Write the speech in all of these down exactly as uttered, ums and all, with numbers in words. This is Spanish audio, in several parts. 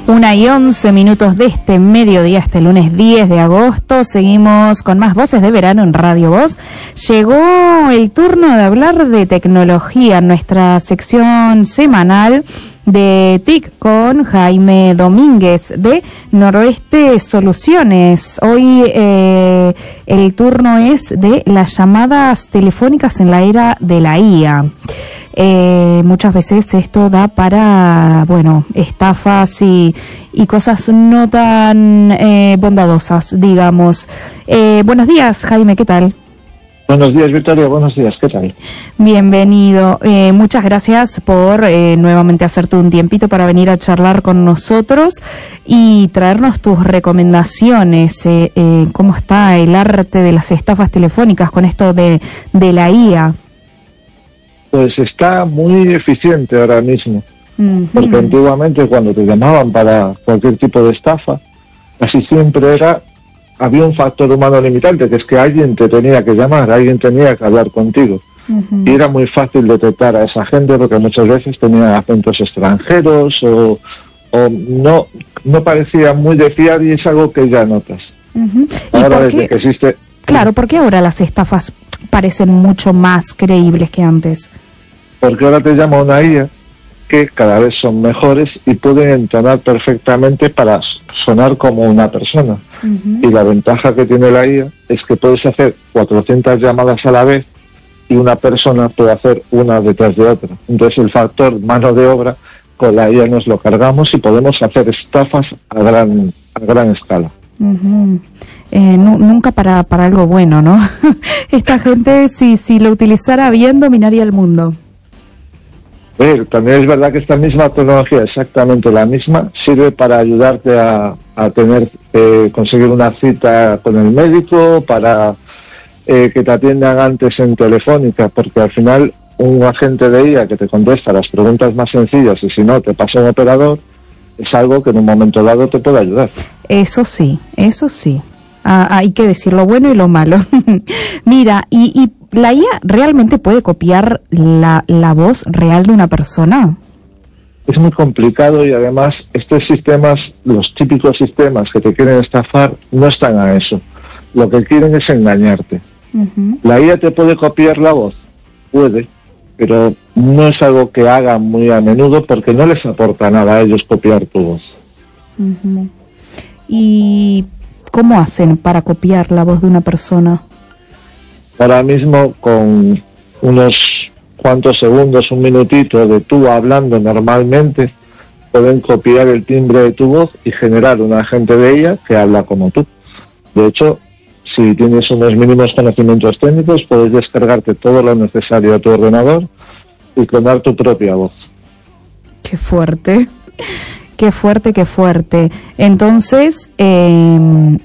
Una y once minutos de este mediodía, este lunes diez de agosto. Seguimos con más Voces de Verano en Radio Voz. Llegó el turno de hablar de tecnología en nuestra sección semanal de T I C con Jaime Domínguez de Noroeste Soluciones. Hoy eh, el turno es de las llamadas telefónicas en la era de la I A. Eh, muchas veces esto da para, bueno, estafas y, y cosas no tan eh, bondadosas, digamos. Eh, buenos días, Jaime, ¿qué tal? Buenos días, Victoria, buenos días, ¿qué tal? Bienvenido, eh, muchas gracias por eh, nuevamente hacerte un tiempito para venir a charlar con nosotros y traernos tus recomendaciones, eh, eh, cómo está el arte de las estafas telefónicas con esto de, de la I A. Pues está muy eficiente ahora mismo, uh-huh. Porque antiguamente cuando te llamaban para cualquier tipo de estafa, casi siempre era, había un factor humano limitante, que es que alguien te tenía que llamar, alguien tenía que hablar contigo. Uh-huh. Y era muy fácil detectar a esa gente porque muchas veces tenían acentos extranjeros o, o no, no parecía muy de fiar y es algo que ya notas. Uh-huh. Ahora desde que existe... Claro, ¿por qué ahora las estafas parecen mucho más creíbles que antes? Porque ahora te llama una I A que cada vez son mejores y pueden entonar perfectamente para sonar como una persona. Uh-huh. Y la ventaja que tiene la I A es que puedes hacer cuatrocientas llamadas a la vez y una persona puede hacer una detrás de otra. Entonces el factor mano de obra con la I A nos lo cargamos y podemos hacer estafas a gran, a gran escala. Uh-huh. Eh, nu- nunca para, para algo bueno, ¿no? Esta gente, si, si lo utilizara bien, dominaría el mundo. Eh, también es verdad que esta misma tecnología, exactamente la misma, sirve para ayudarte a, a tener, eh, conseguir una cita con el médico, para eh, que te atiendan antes en telefónica, porque al final un agente de I A que te contesta las preguntas más sencillas y si no te pasa un operador, es algo que en un momento dado te puede ayudar. Eso sí, eso sí. Ah, hay que decir lo bueno y lo malo. Mira, y, y ¿la I A realmente puede copiar la, la voz real de una persona? Es muy complicado y además estos sistemas, los típicos sistemas que te quieren estafar, no están a eso. Lo que quieren es engañarte. Uh-huh. ¿La I A te puede copiar la voz? Puede, pero no es algo que hagan muy a menudo porque no les aporta nada a ellos copiar tu voz. Uh-huh. ¿Y cómo hacen para copiar la voz de una persona? Ahora mismo con unos cuantos segundos, un minutito de tú hablando normalmente, pueden copiar el timbre de tu voz y generar un agente de I A que habla como tú. De hecho, si tienes unos mínimos conocimientos técnicos, puedes descargarte todo lo necesario a tu ordenador y clonar tu propia voz. ¡Qué fuerte! ¡Qué fuerte, qué fuerte! Entonces, eh,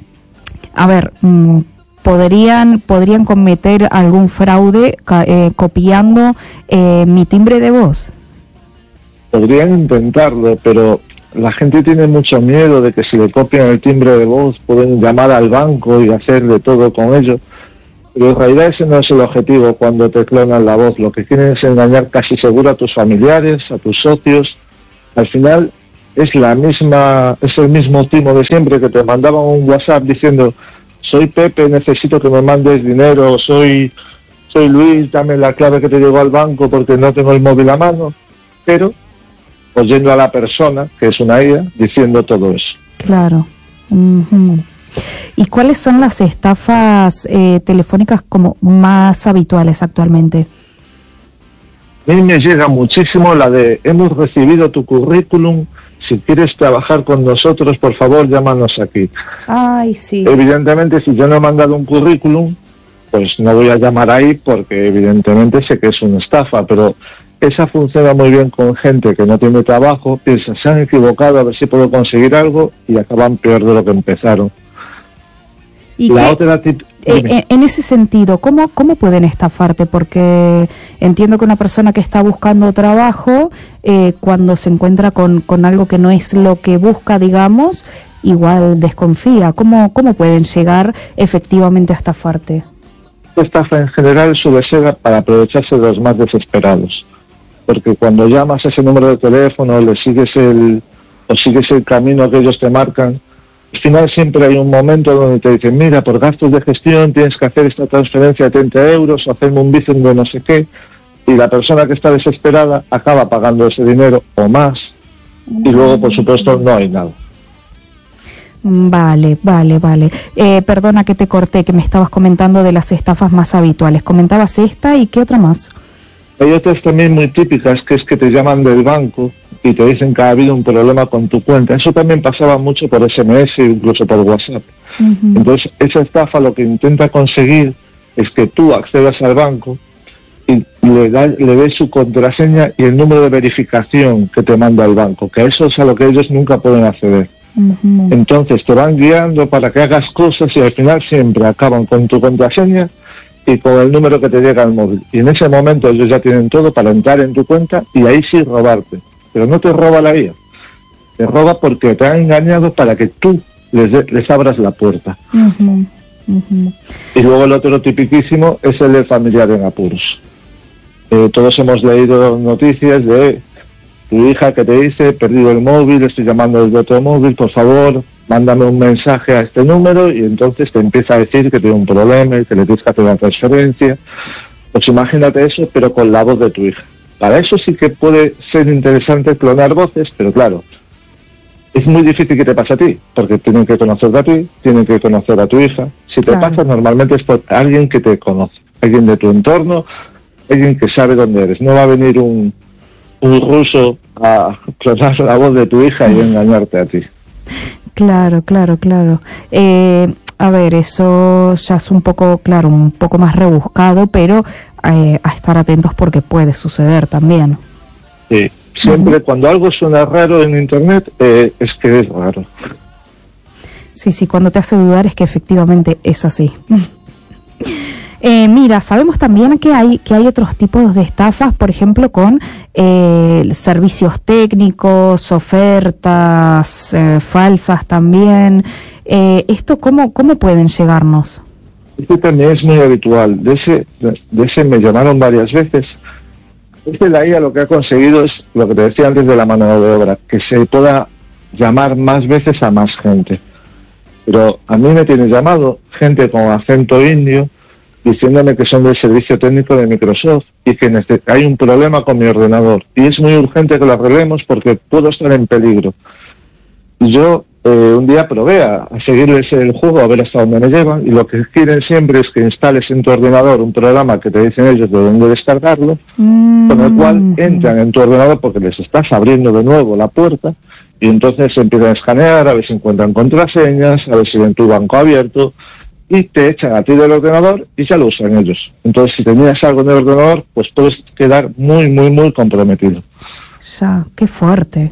a ver... Mmm, ¿Podrían, podrían cometer algún fraude eh, copiando eh, mi timbre de voz? Podrían intentarlo, pero la gente tiene mucho miedo de que si le copian el timbre de voz pueden llamar al banco y hacer de todo con ello. Pero en realidad ese no es el objetivo cuando te clonan la voz. Lo que quieren es engañar casi seguro a tus familiares, a tus socios. Al final es la misma, es el mismo timo de siempre, que te mandaban un WhatsApp diciendo: soy Pepe, necesito que me mandes dinero, soy soy Luis, dame la clave que te llegó al banco porque no tengo el móvil a mano, pero oyendo a la persona, que es una I A, diciendo todo eso. Claro. Uh-huh. ¿Y cuáles son las estafas eh, telefónicas como más habituales actualmente? A mí me llega muchísimo la de: hemos recibido tu currículum, si quieres trabajar con nosotros, por favor, llámanos aquí. Ay, sí. Evidentemente, si yo no he mandado un currículum, pues no voy a llamar ahí porque evidentemente sé que es una estafa, pero esa funciona muy bien con gente que no tiene trabajo, piensa, se han equivocado, a ver si puedo conseguir algo, y acaban peor de lo que empezaron. ¿Y la qué, otra tip, eh, en ese sentido, ¿cómo, ¿cómo pueden estafarte? Porque entiendo que una persona que está buscando trabajo, eh, cuando se encuentra con, con algo que no es lo que busca, digamos, igual desconfía. ¿Cómo, cómo pueden llegar efectivamente a estafarte? La estafa en general suele ser para aprovecharse de los más desesperados. Porque cuando llamas a ese número de teléfono, le sigues el, o sigues el camino que ellos te marcan, al final siempre hay un momento donde te dicen, mira, por gastos de gestión tienes que hacer esta transferencia de treinta euros o hacerme un bizum de no sé qué, y la persona que está desesperada acaba pagando ese dinero o más, y luego, por supuesto, no hay nada. Vale, vale, vale. Eh, perdona que te corté, que me estabas comentando de las estafas más habituales. Comentabas esta y ¿qué otra más? Hay otras también muy típicas, que es que te llaman del banco y te dicen que ha habido un problema con tu cuenta. Eso también pasaba mucho por ese eme ese, incluso por WhatsApp. Uh-huh. Entonces, esa estafa lo que intenta conseguir es que tú accedas al banco y le, da, le des su contraseña y el número de verificación que te manda el banco, que eso es a lo que ellos nunca pueden acceder. Uh-huh. Entonces te van guiando para que hagas cosas y al final siempre acaban con tu contraseña y con el número que te llega al móvil. Y en ese momento ellos ya tienen todo para entrar en tu cuenta y ahí sí robarte. Pero no te roba la I A. Te roba porque te han engañado para que tú les, de, les abras la puerta. Uh-huh. Uh-huh. Y luego el otro tipiquísimo es el de familiar en apuros. Eh, todos hemos leído noticias de tu hija que te dice, he perdido el móvil, estoy llamando desde otro móvil, por favor, mándame un mensaje a este número, y entonces te empieza a decir que tiene un problema y que le tienes que hacer una transferencia. Pues imagínate eso, pero con la voz de tu hija. Para eso sí que puede ser interesante clonar voces, pero claro, es muy difícil que te pase a ti, porque tienen que conocerte a ti, tienen que conocer a tu hija. Si te claro. pasa, normalmente es por alguien que te conoce, alguien de tu entorno, alguien que sabe dónde eres. No va a venir un, un ruso a clonar la voz de tu hija y engañarte a ti. Claro, claro, claro. Eh, a ver, eso ya es un poco, claro, un poco más rebuscado, pero eh, a estar atentos porque puede suceder también. Sí, siempre uh-huh. cuando algo suena raro en Internet, eh, es que es raro. Sí, sí, cuando te hace dudar es que efectivamente es así. Eh, mira, sabemos también que hay que hay otros tipos de estafas, por ejemplo, con eh, servicios técnicos, ofertas eh, falsas también. Eh, ¿Esto cómo cómo pueden llegarnos? Este también es muy habitual. De ese de, de ese me llamaron varias veces. Este la I A lo que ha conseguido es lo que te decía antes de la mano de obra, que se pueda llamar más veces a más gente. Pero a mí me tiene llamado gente con acento indio, diciéndome que son del servicio técnico de Microsoft y que hay un problema con mi ordenador y es muy urgente que lo arreglemos porque puedo estar en peligro. Y yo eh, un día probé a, a seguirles el juego, a ver hasta dónde me llevan, y lo que quieren siempre es que instales en tu ordenador un programa que te dicen ellos de dónde descargarlo, mm. con el cual entran en tu ordenador porque les estás abriendo de nuevo la puerta y entonces empiezan a escanear a ver si encuentran contraseñas, a ver si ven tu banco abierto, y te echan a ti del ordenador y ya lo usan ellos. Entonces, si tenías algo en el ordenador, pues puedes quedar muy, muy, muy comprometido. Ya, qué fuerte.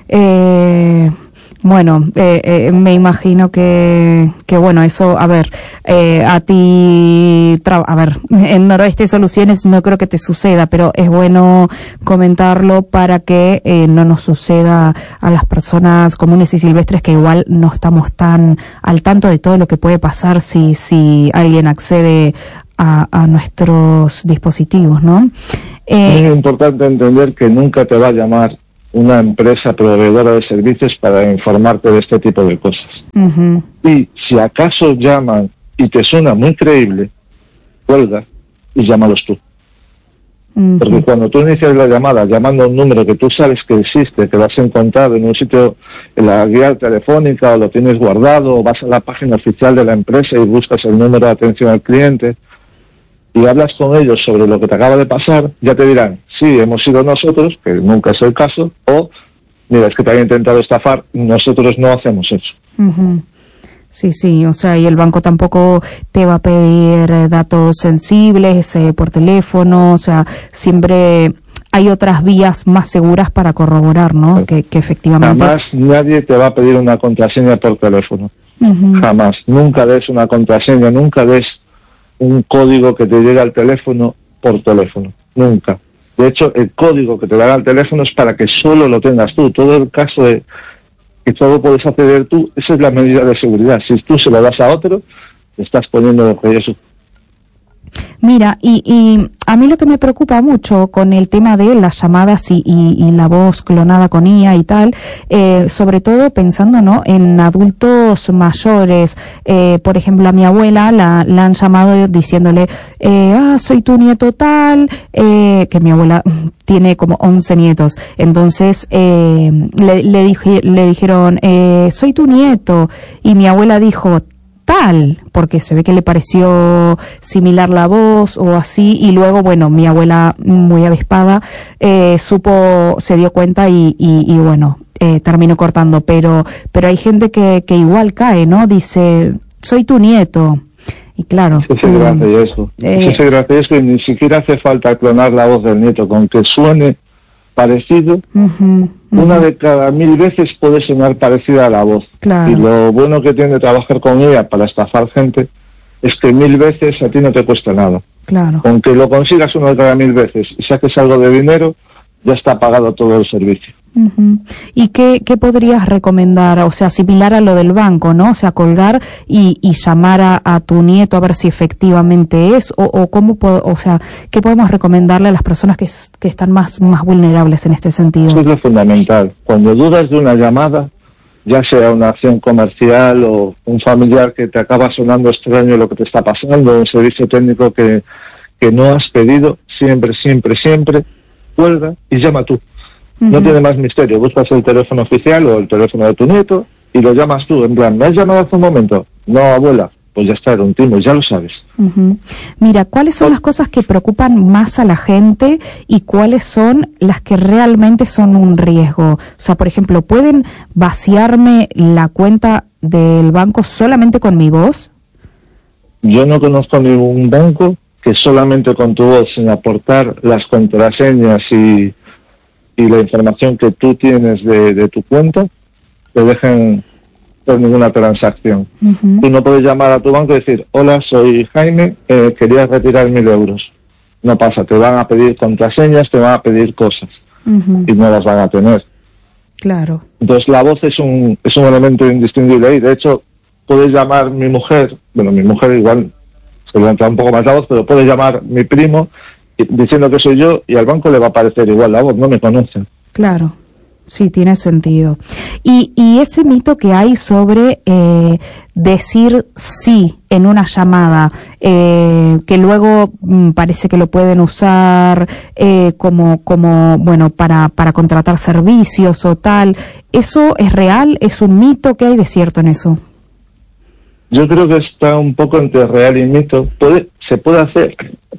Eh, bueno, eh, eh, me imagino que, que bueno, eso, a ver, eh, a ti, tra- a ver, en Noroeste Soluciones no creo que te suceda, pero es bueno comentarlo para que eh, no nos suceda a las personas comunes y silvestres que igual no estamos tan al tanto de todo lo que puede pasar si, si alguien accede a, a nuestros dispositivos, ¿no? Eh, es importante entender que nunca te va a llamar una empresa proveedora de servicios para informarte de este tipo de cosas. Uh-huh. Y si acaso llaman y te suena muy creíble, cuelga y llámalos tú. Uh-huh. Porque cuando tú inicias la llamada llamando a un número que tú sabes que existe, que lo has encontrado en un sitio, en la guía telefónica, o lo tienes guardado, o vas a la página oficial de la empresa y buscas el número de atención al cliente, y hablas con ellos sobre lo que te acaba de pasar, ya te dirán, sí, hemos sido nosotros, que nunca es el caso, o, mira, es que te han intentado estafar, nosotros no hacemos eso. Uh-huh. Sí, sí, o sea, y el banco tampoco te va a pedir datos sensibles eh, por teléfono, o sea, siempre hay otras vías más seguras para corroborar, ¿no? Claro. Que, que efectivamente... Jamás nadie te va a pedir una contraseña por teléfono. Uh-huh. Jamás. Nunca des una contraseña, nunca des un código que te llegue al teléfono por teléfono, nunca. De hecho, el código que te dará al teléfono es para que solo lo tengas tú. Todo el caso de que todo puedes acceder tú, esa es la medida de seguridad. Si tú se lo das a otro, te estás poniendo en riesgo. Mira, y, y a mí lo que me preocupa mucho con el tema de las llamadas y, y, y la voz clonada con I A y tal, eh, sobre todo pensando, ¿no?, en adultos mayores. Eh, por ejemplo, a mi abuela la, la han llamado diciéndole, eh, ah, soy tu nieto tal, eh, que mi abuela tiene como once nietos. Entonces, eh, le, le, dije, le dijeron, eh, soy tu nieto. Y mi abuela dijo, tal, porque se ve que le pareció similar la voz o así, y luego, bueno, mi abuela, muy avispada, eh, supo, se dio cuenta y, y, y bueno, eh, terminó cortando, pero, pero hay gente que, que igual cae, ¿no? Dice, soy tu nieto. Y claro. Sí, sí, gracias, y eso. Eh, sí, sí, gracias, que ni siquiera hace falta clonar la voz del nieto, con que suene parecido, uh-huh, uh-huh. Una de cada mil veces puede sonar parecida a la voz. Claro. Y lo bueno que tiene trabajar con ella para estafar gente es que mil veces a ti no te cuesta nada. Claro. Con que lo consigas una de cada mil veces y saques algo de dinero, ya está pagado todo el servicio. Uh-huh. ¿Y qué, qué podrías recomendar? O sea, similar a lo del banco, ¿no? O sea, colgar y, y llamar a, a tu nieto a ver si efectivamente es, o, o cómo, o sea, ¿qué podemos recomendarle a las personas que, que están más, más vulnerables en este sentido? Eso es lo fundamental. Cuando dudas de una llamada, ya sea una acción comercial o un familiar que te acaba sonando extraño lo que te está pasando, un servicio técnico que, que no has pedido, siempre, siempre, siempre, cuelga y llama tú. No uh-huh. tiene más misterio. Buscas el teléfono oficial o el teléfono de tu nieto y lo llamas tú. En plan, ¿me has llamado hace un momento? No, abuela. Pues ya está, era un timo, ya lo sabes. Uh-huh. Mira, ¿cuáles son las cosas que preocupan más a la gente y cuáles son las que realmente son un riesgo? O sea, por ejemplo, ¿pueden vaciarme la cuenta del banco solamente con mi voz? Yo no conozco ningún banco que solamente con tu voz, sin aportar las contraseñas y... y la información que tú tienes de, de tu cuenta, te dejen hacer ninguna transacción. Uh-huh. Tú no puedes llamar a tu banco y decir, hola, soy Jaime, eh, quería retirar mil euros. No pasa, te van a pedir contraseñas, te van a pedir cosas, uh-huh. y no las van a tener. Claro. Entonces la voz es un, es un elemento indistinguible y de hecho puedes llamar mi mujer, bueno, mi mujer igual se levanta un poco más la voz, pero puede llamar mi primo diciendo que soy yo y al banco le va a parecer igual la voz, no me conocen. Claro, sí, tiene sentido. Y, y ese mito que hay sobre eh, decir sí en una llamada, eh, que luego mm, parece que lo pueden usar eh, como, como bueno, para, para contratar servicios o tal, ¿eso es real? ¿Es un mito? ¿Qué hay de cierto en eso? Yo creo que está un poco entre real y mito. Puede, se puede hacer...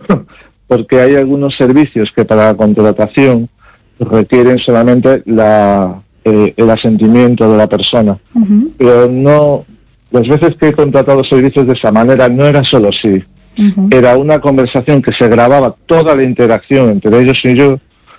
porque hay algunos servicios que para la contratación requieren solamente la, eh, el asentimiento de la persona. Uh-huh. Pero no, las veces que he contratado servicios de esa manera no era solo sí. Uh-huh. Era una conversación que se grababa toda la interacción entre ellos y yo,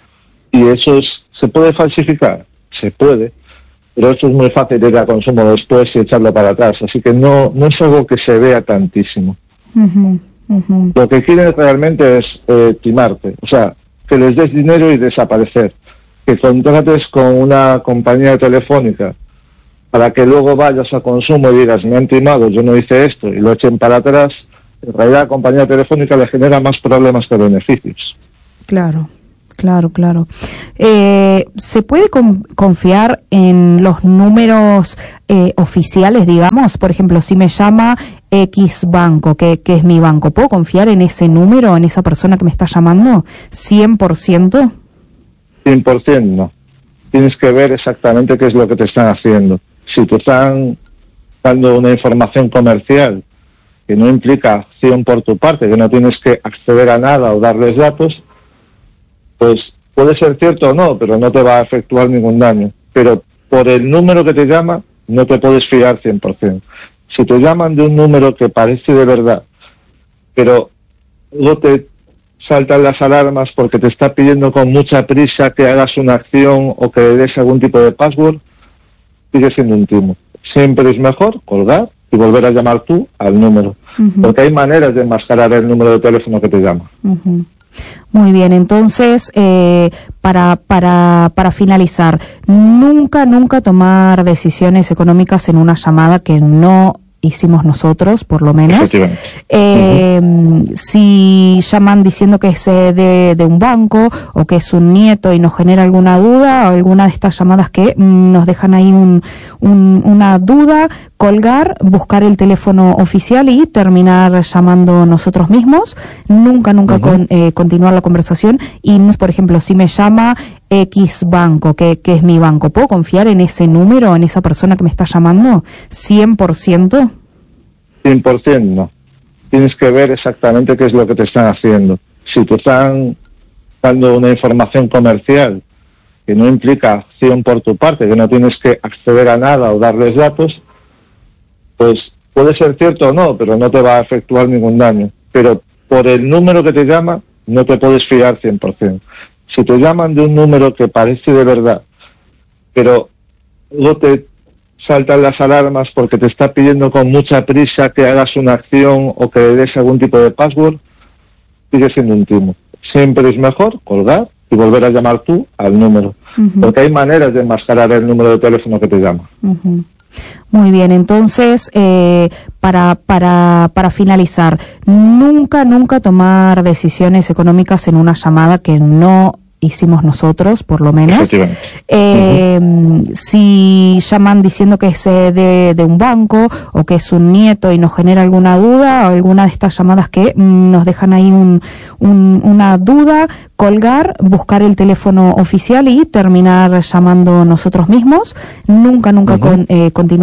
y eso es, ¿se puede falsificar? Se puede, pero esto es muy fácil de ir a consumo después y echarlo para atrás, así que no, no es algo que se vea tantísimo. Uh-huh. Uh-huh. Lo que quieren realmente es eh, timarte, o sea, que les des dinero y desaparecer, que contrates con una compañía telefónica para que luego vayas a consumo y digas, me han timado, yo no hice esto, y lo echen para atrás. En realidad la compañía telefónica le genera más problemas que beneficios. Claro, claro, claro. Eh, ¿Se puede con- confiar en los números eh, oficiales, digamos? Por ejemplo, si me llama X banco, que, que es mi banco, ¿puedo confiar en ese número, en esa persona que me está llamando? ¿cien por ciento? cien por ciento no. Tienes que ver exactamente qué es lo que te están haciendo. Si te están dando una información comercial que no implica acción por tu parte, que no tienes que acceder a nada o darles datos, pues puede ser cierto o no, pero no te va a efectuar ningún daño. Pero por el número que te llama, no te puedes fiar cien por ciento. Si te llaman de un número que parece de verdad, pero luego te saltan las alarmas porque te está pidiendo con mucha prisa que hagas una acción o que le des algún tipo de password, sigue siendo un timo. Siempre es mejor colgar y volver a llamar tú al número. Uh-huh. Porque hay maneras de enmascarar el número de teléfono que te llama. Uh-huh. Muy bien, entonces, eh, para, para, para finalizar, nunca, nunca tomar decisiones económicas en una llamada que no hicimos nosotros, por lo menos. Eh, uh-huh. Si llaman diciendo que es de, de un banco o que es un nieto y nos genera alguna duda, o alguna de estas llamadas que mm, nos dejan ahí un, un, una duda, colgar, buscar el teléfono oficial y terminar llamando nosotros mismos. Nunca, nunca uh-huh. con, eh, continuar la conversación. Y, por ejemplo, si me llama X banco, que, que es mi banco, ¿puedo confiar en ese número, en esa persona que me está llamando? ¿cien por ciento? cien por ciento no. Tienes que ver exactamente qué es lo que te están haciendo. Si te están dando una información comercial que no implica acción por tu parte, que no tienes que acceder a nada o darles datos, pues puede ser cierto o no, pero no te va a efectuar ningún daño. Pero por el número que te llama, no te puedes fiar cien por ciento. Si te llaman de un número que parece de verdad, pero luego te saltan las alarmas porque te está pidiendo con mucha prisa que hagas una acción o que le des algún tipo de password, sigue siendo un timo. Siempre es mejor colgar y volver a llamar tú al número, uh-huh. porque hay maneras de enmascarar el número de teléfono que te llama. Uh-huh. Muy bien, entonces, eh, para, para, para finalizar, nunca, nunca tomar decisiones económicas en una llamada que no hicimos nosotros, por lo menos. Eh, uh-huh. Si llaman diciendo que es de, de un banco o que es un nieto y nos genera alguna duda, o alguna de estas llamadas que mm, nos dejan ahí un, un, una duda, colgar, buscar el teléfono oficial y terminar llamando nosotros mismos. Nunca, nunca uh-huh. con, eh, continuar